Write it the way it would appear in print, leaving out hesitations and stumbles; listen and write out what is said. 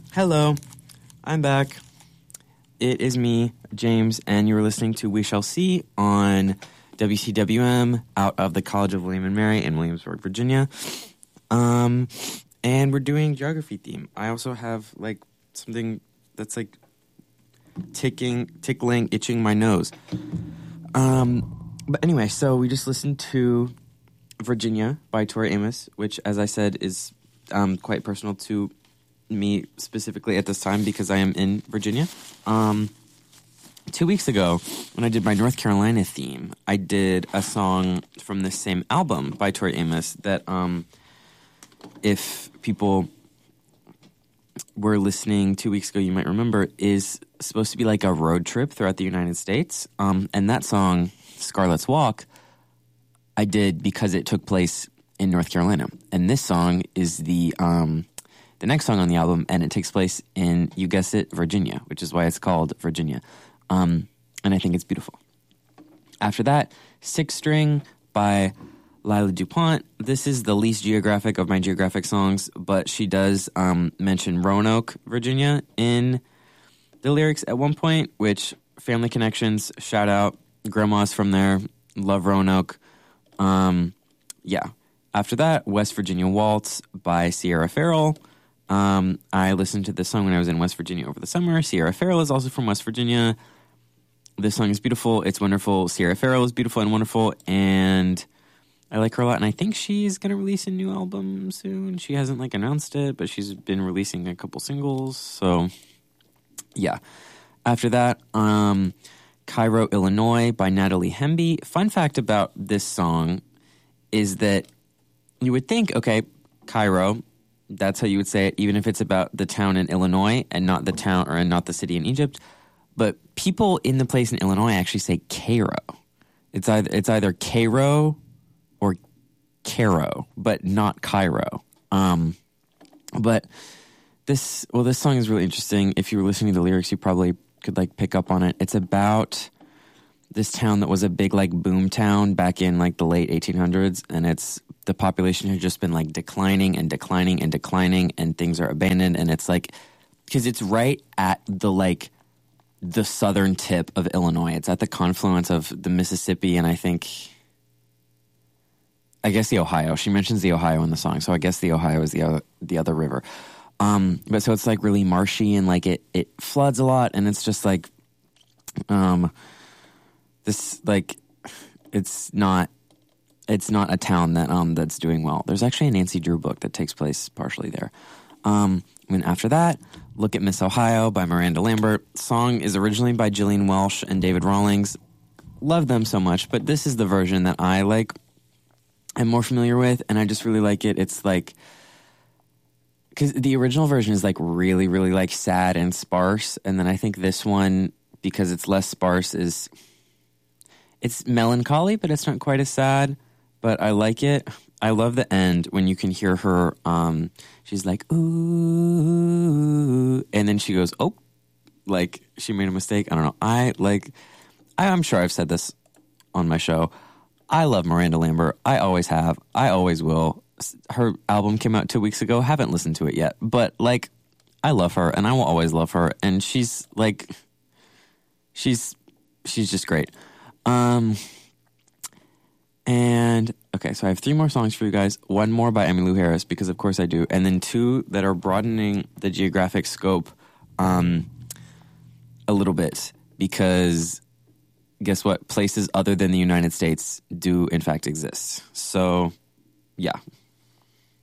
Hello, I'm back. It is me, James, and you're listening to We Shall See on WCWM out of the College of William and Mary in Williamsburg, Virginia. And we're doing geography theme. I also have like something that's like tickling, itching my nose. But anyway, so we just listened to Virginia by Tori Amos, which, as I said, is quite personal to me specifically at this time because I am in Virginia. 2 weeks ago, when I did my North Carolina theme, I did a song from the same album by Tori Amos that, if people were listening 2 weeks ago, you might remember, is supposed to be like a road trip throughout the United States. And that song, Scarlet's Walk, I did because it took place in North Carolina. And this song is the next song on the album, and it takes place in, you guessed it, Virginia, which is why it's called Virginia. And I think it's beautiful. After that, Six String by Lila DuPont. This is the least geographic of my geographic songs, but she does mention Roanoke, Virginia in the lyrics at one point, which family connections, shout out. Grandma's from there. Love Roanoke. Yeah. After that, West Virginia Waltz by Sierra Farrell. I listened to this song when I was in West Virginia over the summer. Sierra Farrell is also from West Virginia. This song is beautiful. It's wonderful. Sierra Farrell is beautiful and wonderful, and I like her a lot, and I think she's going to release a new album soon. She hasn't, like, announced it, but she's been releasing a couple singles, so yeah. After that, Cairo, Illinois by Natalie Hemby. Fun fact about this song is that you would think, okay, Cairo, that's how you would say it, even if it's about the town in Illinois and not the town or not the city in Egypt. But people in the place in Illinois actually say Cairo. It's either Cairo or Caro, but not Cairo. But this song is really interesting. If you were listening to the lyrics, you probably could like pick up on it. It's about this town that was a big like boom town back in like the late 1800s, and the population has just been like declining and declining and declining, and things are abandoned, and it's like, because it's right at the southern tip of Illinois. It's at the confluence of the Mississippi and I guess the Ohio. She mentions the Ohio in the song, so I guess the Ohio is the other river. But so it's like really marshy and like it floods a lot, and it's just like this like it's not a town that's doing well. There's actually a Nancy Drew book that takes place partially there. And after that, Look at Miss Ohio by Miranda Lambert. Song is originally by Gillian Welsh and David Rawlings. Love them so much, but this is the version that I like. I'm more familiar with, and I just really like it. It's like, because the original version is like really, really like sad and sparse, and then I think this one, because it's less sparse, it's melancholy, but it's not quite as sad. But I like it. I love the end when you can hear her. She's like, ooh, and then she goes, oh, like she made a mistake. I don't know. I'm sure I've said this on my show. I love Miranda Lambert. I always have. I always will. Her album came out 2 weeks ago. Haven't listened to it yet. But, like, I love her, and I will always love her. And she's, like, she's just great. And, okay, so I have 3 more songs for you guys. 1 more by Emmylou Harris, because of course I do. And then 2 that are broadening the geographic scope a little bit, because guess what? Places other than the United States do, in fact, exist. So, yeah.